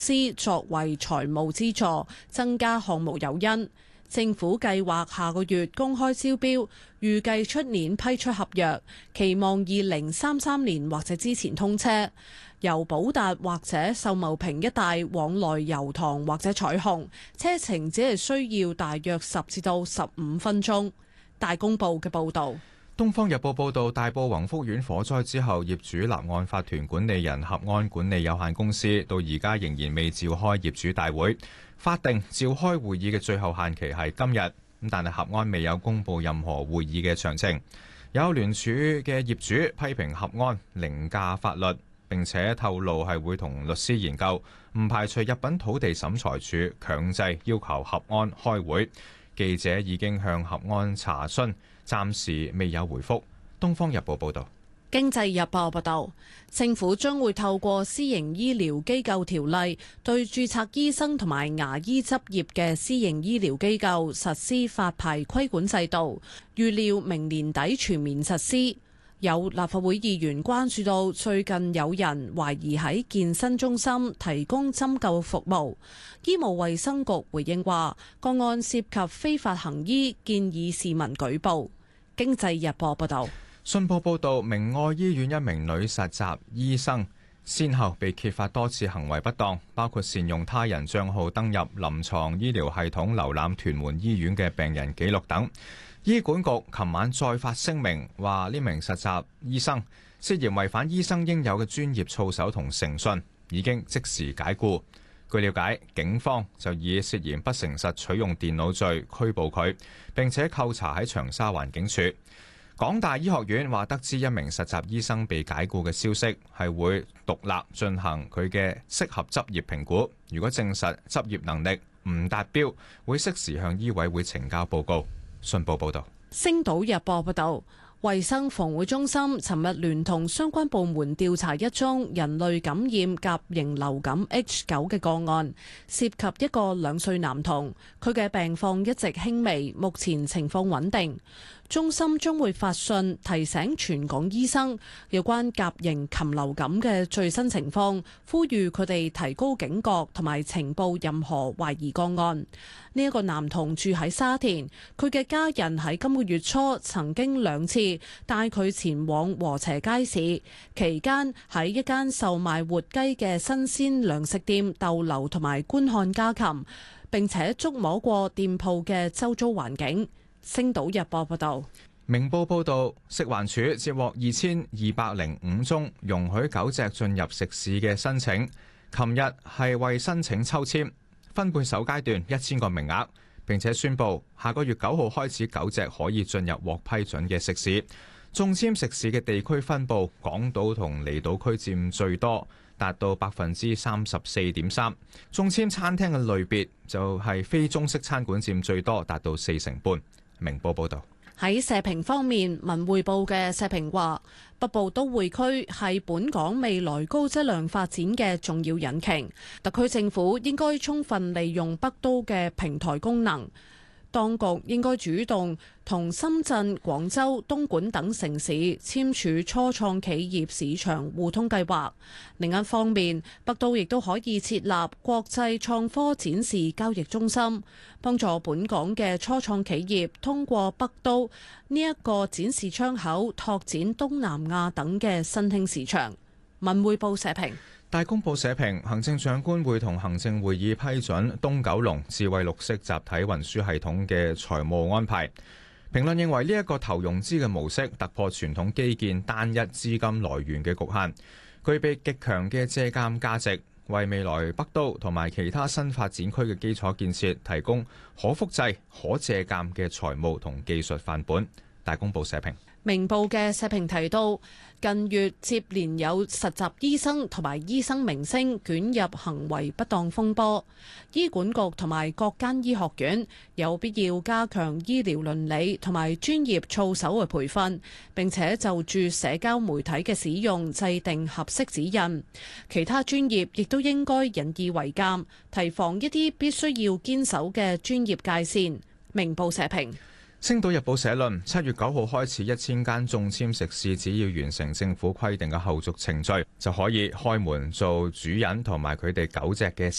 施作為財務資助，增加項目誘因。政府計劃下個月公開招標，預計出年批出合約，期望2033年或者之前通車。由寶達或者秀茂坪一帶往來油塘或者彩虹，車程只係需要大約10至到15分鐘。大公報嘅報導。 《東方日報》報導，大埔宏福苑火災之後，業主立案法團管理人合安管理有限公司到而家仍然未召開業主大會。法定召開會議嘅最後限期係今日，但係合安未有公布任何會議嘅詳情。有聯署嘅業主批評合安凌駕法律，並且透露係會同律師研究，唔排除入稟土地審裁處強制要求合安開會。記者已經向合安查詢，暫時未有回覆。《東方日報》報導。 《經濟日報》報導，政府將會透過私營醫療機構條例，對註冊醫生同埋牙醫執業嘅私營醫療機構實施發牌規管制度，預料明年底全面實施。有立法會議員關注到，最近有人懷疑喺健身中心提供針灸服務，醫務衛生局回應話，個案涉及非法行醫，建議市民舉報。《經濟日報》報導。 信報報導，明愛醫院一名女實習醫生先後被揭發多次行為不當，包括善用他人帳號登入臨床醫療系統瀏覽屯門醫院嘅病人記錄等。醫管局琴晚再發聲明，話呢名實習醫生涉嫌違反醫生應有嘅專業操守同誠信，已經即時解僱。據了解，警方就以涉嫌不誠實取用電腦罪拘捕佢，並且扣查喺長沙環境處。港大醫學院話得知一名實習醫生被解僱嘅消息，係會獨立進行佢嘅適合執業評估。如果證實執業能力唔達標，會適時向醫委會呈交報告。信報報導。 星島日報報導。衛生防護中心尋日聯同相關部門調查一宗人類感染甲型流感 H9 嘅個案，涉及一個2歲男童，佢嘅病況一直輕微，目前情況穩定。中心將會發信提醒全港醫生有關甲型禽流感嘅最新情況，呼籲佢哋提高警覺同埋呈報任何懷疑個案。呢一個男童住喺沙田，佢嘅家人喺今個月初曾經2次帶佢前往禾輋街市，期間喺一間售賣活雞嘅新鮮糧食店逗留同埋觀看家禽，並且觸摸過店鋪嘅周遭環境。星島日報報道。 明報報導，食環署接獲2205宗容許狗隻進入食肆嘅申請，琴日係為申請抽籤，分配首階段1000個名額，並且宣布下個月9號開始狗隻可以進入獲批准嘅食肆。中籤食肆嘅地區分佈，港島同離島區佔最多，達到34.3%。中籤餐廳嘅類別就係非中式餐館佔最多，達到40.5%。明報報導。 喺社評方面，文匯報嘅社評話，北部都會區係本港未來高質量發展嘅重要引擎，特區政府應該充分利用北都嘅平台功能。當局應該主動同深圳、廣州、東莞等城市簽署初創企業市場互通計劃。另一方面，北都亦都可以設立國際創科展示交易中心，幫助本港嘅初創企業通過北都呢一個展示窗口拓展東南亞等嘅新興市場。文匯報社評。 大公報社評，行政長官會同行政會議批准東九龍智慧綠色集體運輸系統嘅財務安排。評論認為呢一個投融資嘅模式突破傳統基建單一資金來源嘅局限，具備極強嘅借鑑價值，為未來北都同埋其他新發展區嘅基礎建設提供可複製、可借鑑嘅財務同技術範本。大公報社評。 明報嘅社評提到，近月接連有實習醫生同埋醫生明星捲入行為不當風波，醫管局同埋各間醫學院有必要加強醫療倫理同埋專業操守嘅培訓，並且就住社交媒體嘅使用制定合適指引。其他專業亦都應該引以為鑑，提防一啲必須要堅守嘅專業界線。明報社評。 星島日報社論：7月9號開始，1000間中籤食肆只要完成政府規定嘅後續程序，就可以開門做主人同埋佢哋狗隻嘅